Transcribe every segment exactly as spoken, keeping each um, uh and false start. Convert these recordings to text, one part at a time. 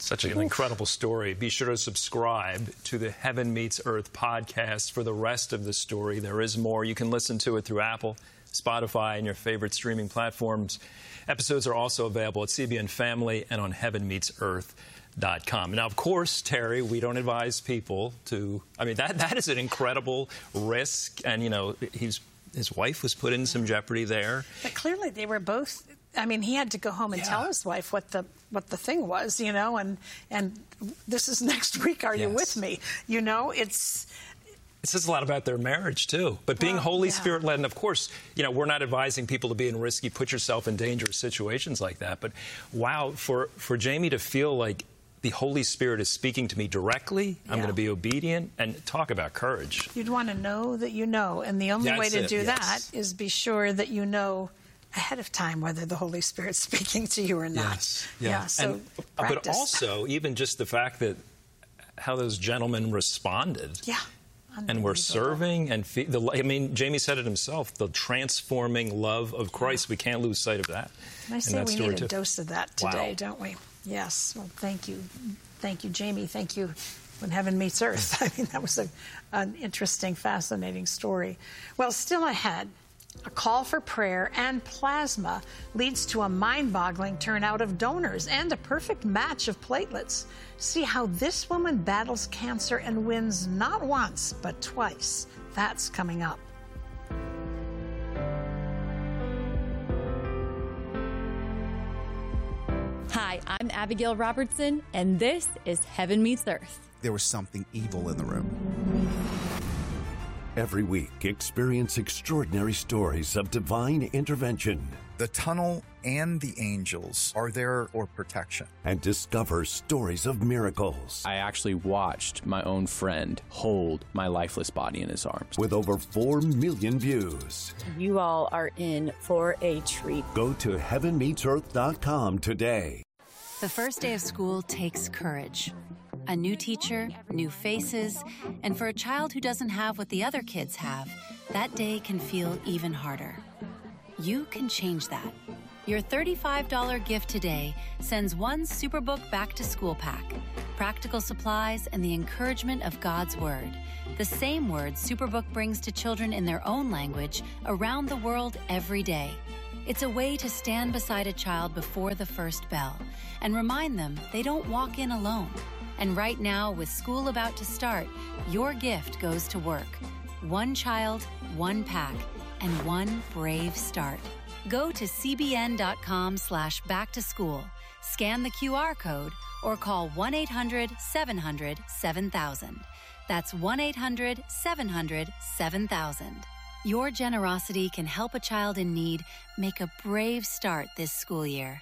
Such an incredible story. Be sure to subscribe to the Heaven Meets Earth podcast for the rest of the story. There is more. You can listen to it through Apple, Spotify, and your favorite streaming platforms. Episodes are also available at C B N Family and on heaven meets earth dot com. Now, of course, Terry, we don't advise people to, I mean, that that is an incredible risk. And, you know, he's his wife was put in some jeopardy there. But clearly they were both, I mean, he had to go home and yeah. tell his wife what the what the thing was, you know, and and this is next week, are yes. you with me? You know, it's... It says a lot about their marriage, too. But being well, Holy yeah. Spirit-led, and of course, you know, we're not advising people to be in risky, put yourself in dangerous situations like that. But, wow, for, for Jamie to feel like the Holy Spirit is speaking to me directly, yeah. I'm going to be obedient, and talk about courage. You'd want to know that you know, and the only That's way to it, do yes. that is be sure that you know ahead of time whether the Holy Spirit's speaking to you or not. Yes. Yeah. yeah so and, but also, even just the fact that how those gentlemen responded. Yeah. And we're serving, and fe the, I mean, Jamie said it himself, the transforming love of Christ. We can't lose sight of that. And I say we need too. a dose of that today, wow. don't we? Yes. Well, thank you. Thank you, Jamie. Thank you, When Heaven Meets Earth. I mean, that was a, an interesting, fascinating story. Well, still ahead, a call for prayer and plasma leads to a mind-boggling turnout of donors and a perfect match of platelets. See how this woman battles cancer and wins not once, but twice. That's coming up. Hi, I'm Abigail Robertson, and this is Heaven Meets Earth. There was something evil in the room. Every week, experience extraordinary stories of divine intervention. The tunnel and the angels are there for protection. And discover stories of miracles. I actually watched my own friend hold my lifeless body in his arms. With over four million views. You all are in for a treat. Go to heaven meets earth dot com today. The first day of school takes courage. A new teacher, new faces, and for a child who doesn't have what the other kids have, that day can feel even harder. You can change that. Your thirty-five dollar gift today sends one Superbook Back to School pack, practical supplies, and the encouragement of God's Word. The same word Superbook brings to children in their own language around the world every day. It's a way to stand beside a child before the first bell and remind them they don't walk in alone. And right now, with school about to start, your gift goes to work. One child, one pack, and one brave start. Go to c b n dot com slash back to school, scan the Q R code, or call one eight hundred seven hundred seven thousand. That's one eight hundred seven hundred seven thousand. Your generosity can help a child in need make a brave start this school year.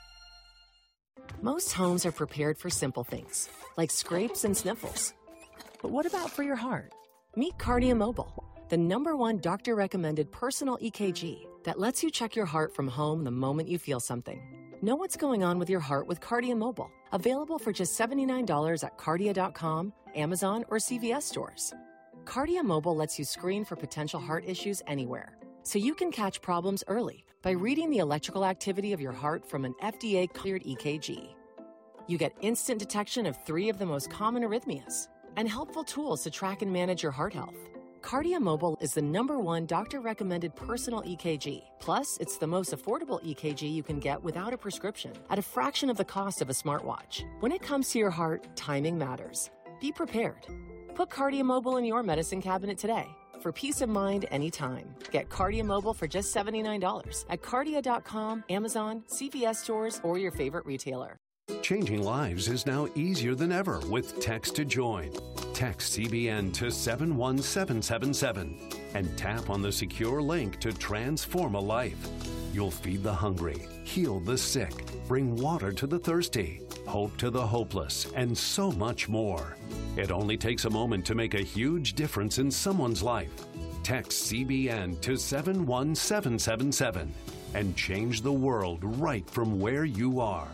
Most homes are prepared for simple things, like scrapes and sniffles. But what about for your heart? Meet Cardia Mobile, the number one doctor-recommended personal E K G that lets you check your heart from home the moment you feel something. Know what's going on with your heart with Cardia Mobile, available for just seventy-nine dollars at cardia dot com, Amazon, or C V S stores. Cardia Mobile lets you screen for potential heart issues anywhere, so you can catch problems early by reading the electrical activity of your heart from an F D A-cleared E K G. You get instant detection of three of the most common arrhythmias and helpful tools to track and manage your heart health. Cardia Mobile is the number one doctor-recommended personal E K G. Plus, it's the most affordable E K G you can get without a prescription at a fraction of the cost of a smartwatch. When it comes to your heart, timing matters. Be prepared. Put Cardia Mobile in your medicine cabinet today. For peace of mind anytime. Get Cardia Mobile for just seventy-nine dollars at cardia dot com, Amazon, C V S stores, or your favorite retailer. Changing lives is now easier than ever with Text to Join. Text C B N to seven one seven seven seven and tap on the secure link to transform a life. You'll feed the hungry, heal the sick, bring water to the thirsty, hope to the hopeless, and so much more. It only takes a moment to make a huge difference in someone's life. Text C B N to seven one seven seven seven and change the world right from where you are.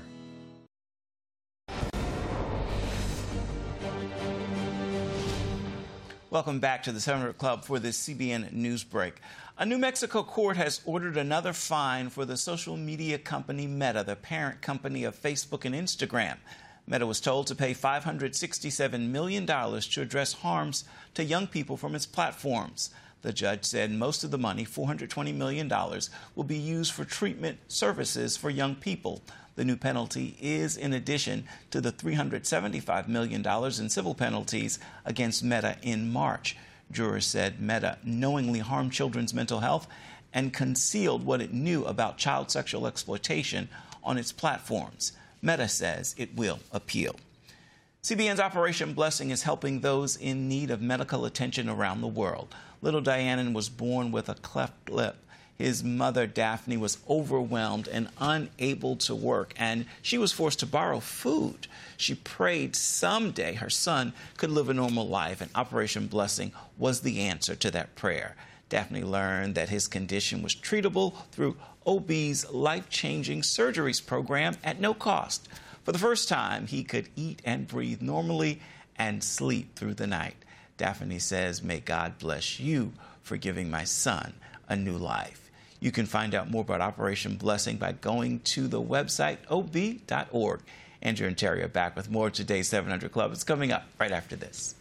Welcome back to the seven hundred Club for this C B N News Break. A New Mexico court has ordered another fine for the social media company Meta, the parent company of Facebook and Instagram. Meta was told to pay five hundred sixty-seven million dollars to address harms to young people from its platforms. The judge said most of the money, four hundred twenty million dollars, will be used for treatment services for young people. The new penalty is in addition to the three hundred seventy-five million dollars in civil penalties against Meta in March. Jurors said Meta knowingly harmed children's mental health and concealed what it knew about child sexual exploitation on its platforms. Meta says it will appeal. C B N's Operation Blessing is helping those in need of medical attention around the world. Little Dianon was born with a cleft lip. His mother, Daphne, was overwhelmed and unable to work, and she was forced to borrow food. She prayed someday her son could live a normal life, and Operation Blessing was the answer to that prayer. Daphne learned that his condition was treatable through O B's life-changing surgeries program at no cost. For the first time, he could eat and breathe normally and sleep through the night. Daphne says, "May God bless you for giving my son a new life." You can find out more about Operation Blessing by going to the website O B dot org. Andrew and Terry are back with more of today's seven hundred Club. It's coming up right after this.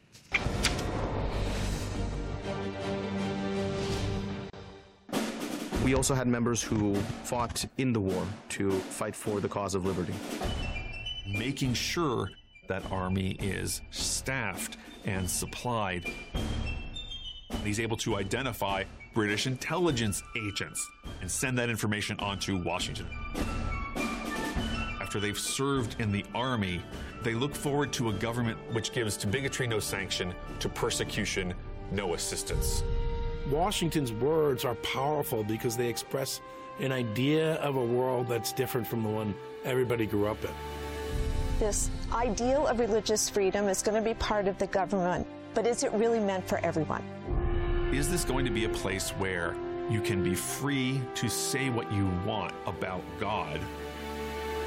We also had members who fought in the war to fight for the cause of liberty. Making sure that Army is staffed and supplied. He's able to identify British intelligence agents and send that information on to Washington. After they've served in the Army, they look forward to a government which gives to bigotry no sanction, to persecution no assistance. Washington's words are powerful because they express an idea of a world that's different from the one everybody grew up in. This ideal of religious freedom is going to be part of the government, but is it really meant for everyone? Is this going to be a place where you can be free to say what you want about God